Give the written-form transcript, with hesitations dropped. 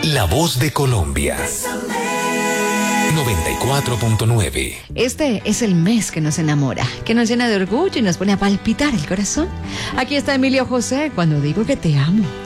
La voz de Colombia. 94.9. Este es el mes que nos enamora, que nos llena de orgullo y nos pone a palpitar el corazón. Aquí está Emilio José, cuando digo que te amo.